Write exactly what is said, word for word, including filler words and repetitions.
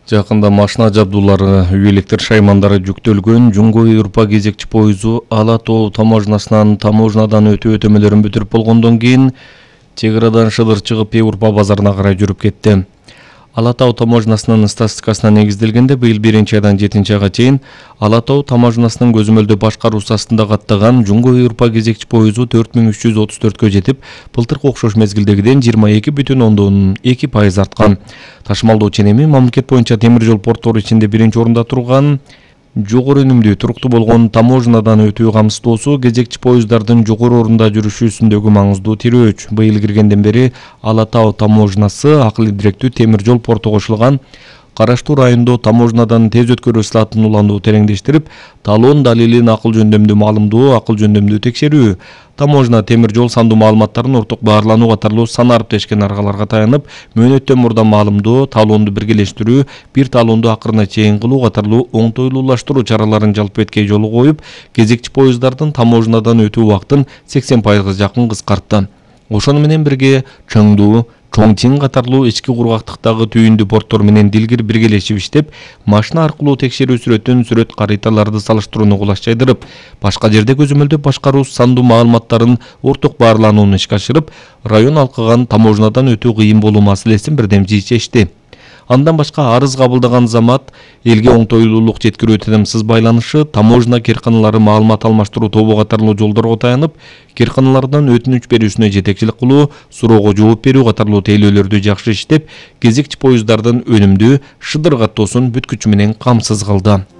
Жакында машина жабдуулары, үй электр шаймандары жүктөлгөн Жуңго-Юрпа кезекчи поезу Ала Тоо таможнасынан таможнадан өтүү өтөмөлөрүн бүтүрүп болгондон кийин чек арадан шыдыр чыгып Юрпа базарына карай жүрүп кетти. Ала Тоо таможнасынын статистикасына негизделгенде быйыл биринчи айдан жетинчи айга чейин Ала Тоо таможнасынын көзөмөлдөө башкаруусу астында каттаган Жуңго-Юрпа кезекчи поезу төрт миң үч жүз отуз төрткө жетип, былтыркы окшош мезгилдегиден жыйырма эки бүтүн ондон эки пайыз арткан. Ташымалдоо ченеми мамлекет боюнча темир жол порттору ичинде биринчи орунда турган. Жогору өнүмдүү туруктуу болгон таможнадан өтүү камсыздоосу кезекчи поездардын жогору орунда жүрүшүсүндөгү маңыздуу тирөөч. Быйыл киргенден бери Ала Тоо таможнасы акыл идиректүү темир жол порту кошулган Караштуу райондо таможнадан тез өткөрүү слатын улануу тереңдештирип, талон далилин акыл жөндөмдүү маалымдоо, акыл жөндөмдүү текшерүү, таможна темир жол сандуу маалыматтарын орток баарлануу катарлуу сан ариптешкен аргаларга таянып, мөөнөттөн мурда маалымдоо, талонду биргелештирүү, бир талонду акырына чейин кылуу катарлуу оңтойлуулаштыруу чараларын жалпы эткей жолу коюп, кезекчи поездардын таможнадан өтүү убактын сексен пайызга жакын кыскартты. Ошону менен бирге Чоңду, Чоңчин катарлуу ички кургактыктагы түйүндүү порттор менен дилгир биргелешип иштеп, машина аркылуу текшерүү сүрөтүн сүрөт кариталарды салыштырууну кулаш жайдырып, башка жерде көзөмөлдөп башкаруу сандуу маалыматтарын орток баарланууну ишке ашырып, район алкаган таможнадан өтүү кыйын болуу маселесин бирдемчи чечти. Андан башка арыз кабылдаган замат, элге оңтойлуулук жеткирүү тынымсыз байланышы, таможна керканалары маалымат алмаштыруу тобу катарлуу жолдорго таянып, керканалардан өтүнүч берүүсүнө жетекчилик кылуу, суроого жооп берүү катарлуу тейлөөлөрдү жакшы иштеп, кезекчи поездардын өнүмдүү шыдыр каттоосун бүткүчү менен камсыз кылды.